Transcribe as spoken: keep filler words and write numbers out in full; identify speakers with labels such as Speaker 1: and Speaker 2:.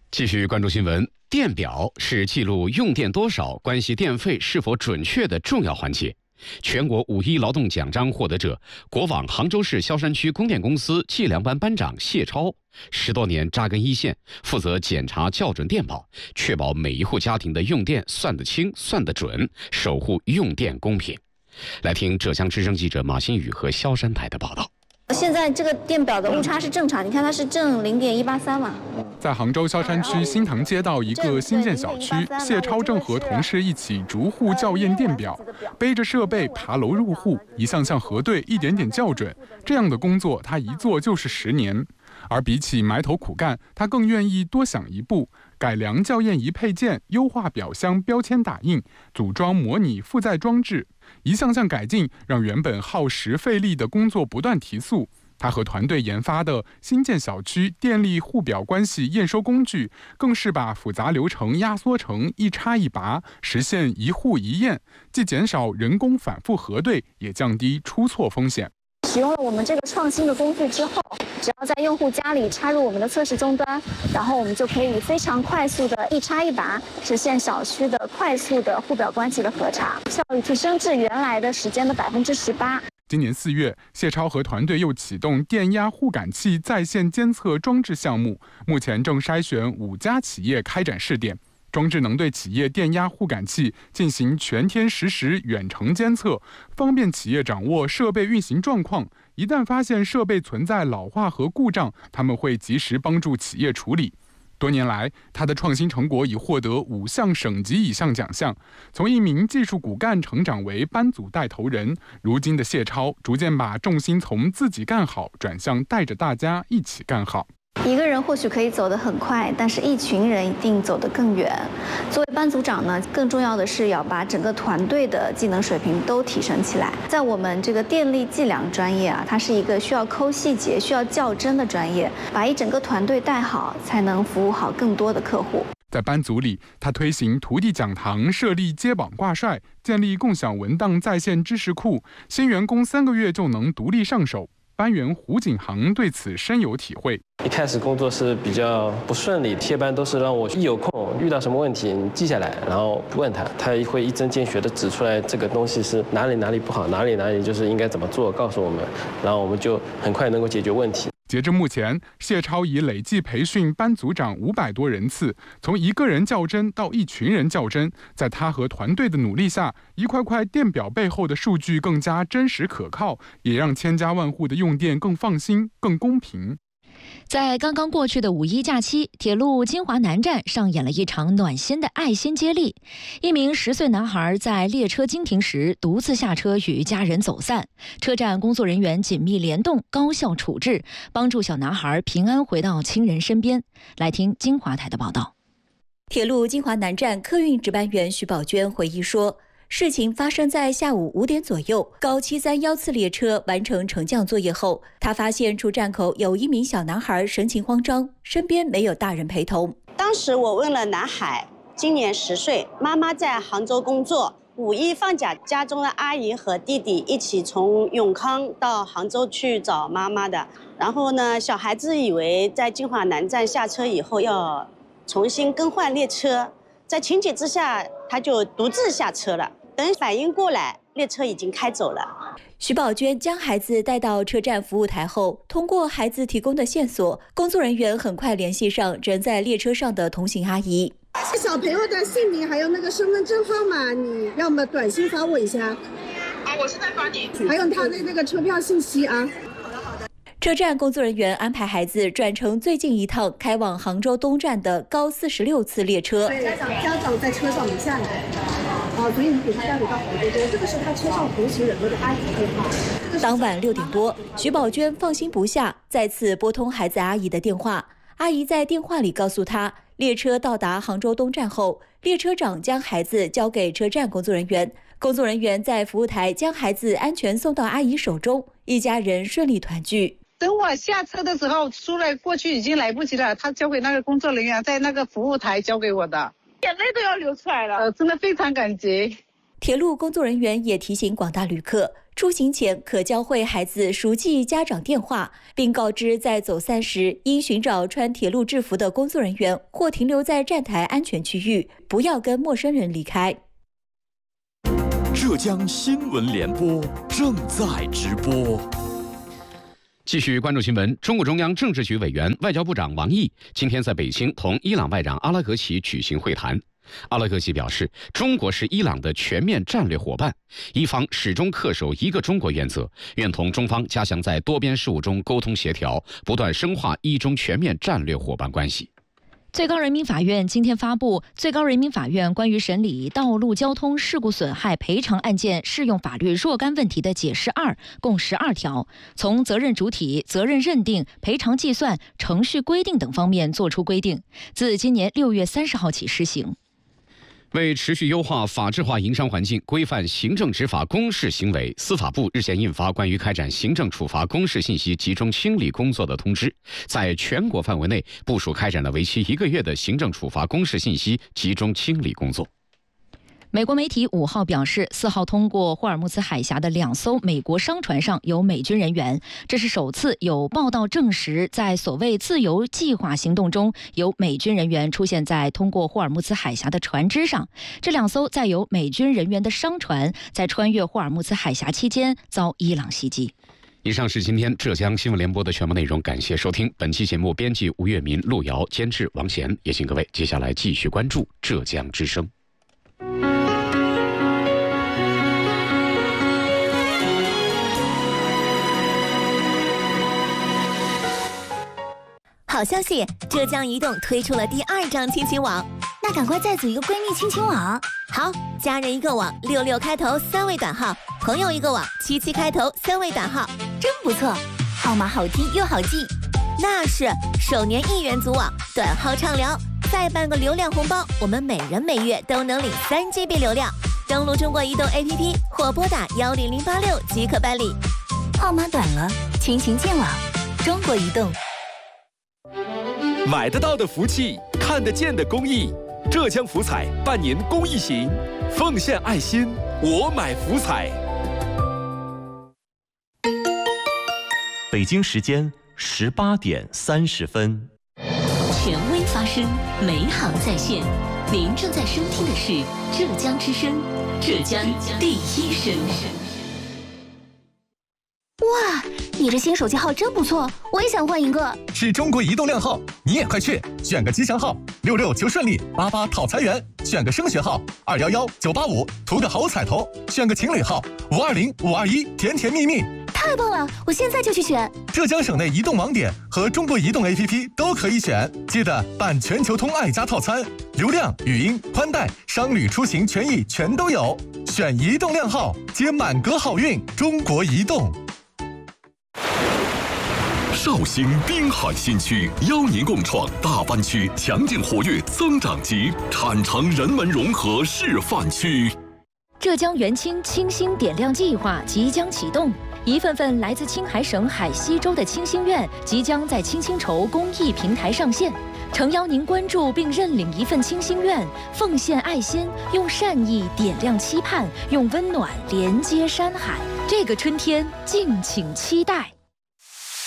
Speaker 1: 继续关注新闻。电表是记录用电多少、关系电费是否准确的重要环节。全国五一劳动奖章获得者、国网杭州市萧山区供电公司计量班班长谢超，十多年扎根一线，负责检查校准电表，确保每一户家庭的用电算得清、算得准，守护用电公平。来听浙江之声记者马新宇和萧山台的报道。
Speaker 2: 现在这个电表的误差是正常，你看它是正零点一八三嘛。
Speaker 3: 在杭州萧山区新塘街道一个新建小区，谢超正和同事一起逐户校验电表，背着设备爬楼入户，一项项核对，一点点校准。这样的工作他一做就是十年。而比起埋头苦干，他更愿意多想一步，改良校验仪配件，优化表箱标签打印，组装模拟负载装置，一项项改进，让原本耗时费力的工作不断提速。他和团队研发的新建小区电力互表关系验收工具，更是把复杂流程压缩成一插一拔，实现一户一验，既减少人工反复核对，也降低出错风险。
Speaker 2: 使用了我们这个创新的工具之后，只要在用户家里插入我们的测试终端，然后我们就可以非常快速的一插一拔，实现小区的快速的互表关系的核查，效率提升至原来的时间的百分之十八。
Speaker 3: 今年四月，谢超和团队又启动电压互感器在线监测装置项目，目前正筛选五家企业开展试点。装置能对企业电压互感器进行全天实时远程监测，方便企业掌握设备运行状况。一旦发现设备存在老化和故障，他们会及时帮助企业处理。多年来，他的创新成果已获得五项省级以上奖项。从一名技术骨干成长为班组带头人，如今的谢超逐渐把重心从自己干好转向带着大家一起干好。
Speaker 2: 一个人或许可以走得很快，但是一群人一定走得更远。作为班组长呢，更重要的是要把整个团队的技能水平都提升起来。在我们这个电力计量专业啊，它是一个需要抠细节、需要较真的专业，把一整个团队带好，才能服务好更多的客户。
Speaker 3: 在班组里，他推行徒弟讲堂，设立接榜挂帅，建立共享文档在线知识库，新员工三个月就能独立上手。班员胡景航对此深有体会。
Speaker 4: 一开始工作是比较不顺利，贴班都是让我一有空遇到什么问题你记下来，然后问他，他会一针见血地指出来这个东西是哪里哪里不好，哪里哪里就是应该怎么做，告诉我们，然后我们就很快能够解决问题。
Speaker 3: 截至目前，谢超已累计培训班组长五百多人次，从一个人较真到一群人较真，在他和团队的努力下，一块块电表背后的数据更加真实可靠，也让千家万户的用电更放心、更公平。
Speaker 5: 在刚刚过去的五一假期，铁路金华南站上演了一场暖心的爱心接力。一名十岁男孩在列车经停时独自下车与家人走散，车站工作人员紧密联动，高效处置，帮助小男孩平安回到亲人身边。来听金华台的报道。
Speaker 6: 铁路金华南站客运值班员徐宝娟回忆说，事情发生在下午五点左右，高七三幺次列车完成乘降作业后，他发现出站口有一名小男孩神情慌张，身边没有大人陪同。
Speaker 7: 当时我问了男孩，今年十岁，妈妈在杭州工作，五一放假，家中的阿姨和弟弟一起从永康到杭州去找妈妈的。然后呢，小孩子以为在金华南站下车以后要重新更换列车，在情急之下，他就独自下车了。等反应过来，列车已经开走了。
Speaker 6: 徐宝娟将孩子带到车站服务台后，通过孩子提供的线索，工作人员很快联系上人在列车上的同行阿姨。
Speaker 8: 小朋友的姓名还有那个身份证号码，你要么短信发我一下。
Speaker 9: 啊，我现在发你。
Speaker 8: 还有他的那个车票信息啊。
Speaker 6: 车站工作人员安排孩子转乘最近一趟开往杭州东站的高四十六次列车。
Speaker 8: 家长家长在车上没下来。啊，所以你给他带回到杭州东，这个是他车上同行人的阿姨电话。
Speaker 6: 当晚六点多，徐宝娟放心不下，再次拨通孩子阿姨的电话。阿姨在电话里告诉她，列车到达杭州东站后，列车长将孩子交给车站工作人员，工作人员在服务台将孩子安全送到阿姨手中，一家人顺利团聚。
Speaker 9: 等我下车的时候，出来过去已经来不及了，他交给那个工作人员，在那个服务台交给我的。眼泪都要流出来了，呃，真的非常感激。
Speaker 6: 铁路工作人员也提醒广大旅客，出行前可教会孩子熟记家长电话，并告知在走散时应寻找穿铁路制服的工作人员或停留在站台安全区域，不要跟陌生人离开。
Speaker 10: 浙江新闻联播正在直播。
Speaker 1: 继续关注新闻，中共中央政治局委员、外交部长王毅今天在北京同伊朗外长阿拉格齐举行会谈。阿拉格齐表示，中国是伊朗的全面战略伙伴，伊方始终恪守一个中国原则，愿同中方加强在多边事务中沟通协调，不断深化伊中全面战略伙伴关系。
Speaker 5: 最高人民法院今天发布《最高人民法院关于审理道路交通事故损害赔偿案件适用法律若干问题的解释二》，共十二条，从责任主体、责任认定、赔偿计算、程序规定等方面作出规定，自今年六月三十号起施行。
Speaker 1: 为持续优化法治化营商环境，规范行政执法公示行为，司法部日前印发关于开展行政处罚公示信息集中清理工作的通知，在全国范围内部署开展了为期一个月的行政处罚公示信息集中清理工作。
Speaker 5: 美国媒体五号表示，四号通过霍尔木兹海峡的两艘美国商船上有美军人员，这是首次有报道证实，在所谓自由计划行动中，有美军人员出现在通过霍尔木兹海峡的船只上。这两艘载有美军人员的商船在穿越霍尔木兹海峡期间遭伊朗袭击。
Speaker 1: 以上是今天浙江新闻联播的全部内容，感谢收听。本期节目编辑吴月民、陆瑶，监制王贤。也请各位接下来继续关注浙江之声。
Speaker 11: 好消息，浙江移动推出了第二张亲情网，
Speaker 12: 那赶快再组一个闺蜜亲情网。
Speaker 11: 好，家人一个网，六六开头三位短号；朋友一个网，七七开头三位短号，
Speaker 12: 真不错，号码好听又好记。
Speaker 11: 那是，首年一元组网，短号畅聊，再办个流量红包，我们每人每月都能领三 G B 流量。登录中国移动 A P P 或拨打幺零零八六即可办理。
Speaker 12: 号码短了，亲情建网，中国移动。
Speaker 10: 买得到的福气，看得见的公益。浙江福彩办年公益行，奉献爱心，我买福彩。
Speaker 13: 北京时间十八点三十分。
Speaker 14: 权威发声，美好在线。您正在收听的是浙江之声，浙江第一声。
Speaker 12: 哇，你这新手机号真不错，我也想换一个。
Speaker 15: 是中国移动靓号，你也快去选个吉祥号，六六求顺利，八八讨财源，选个升学号，二幺幺九八五图个好彩头，选个情侣号，五二零五二一甜甜蜜蜜。
Speaker 12: 太棒了，我现在就去选。
Speaker 15: 浙江省内移动网点和中国移动 A P P 都可以选，记得办全球通爱家套餐，流量、语音、宽带、商旅出行权益全都有。选移动靓号，接满格好运。中国移动。
Speaker 16: 绍兴滨海新区邀您共创大湾区强劲活跃增长极产城人文融合示范区。
Speaker 5: 浙江元清清新点亮计划即将启动，一份份来自青海省海西州的清心愿即将在清心筹公益平台上线，诚邀您关注并认领一份清心愿，奉献爱心，用善意点亮期盼，用温暖连接山海。这个春天，敬请期待。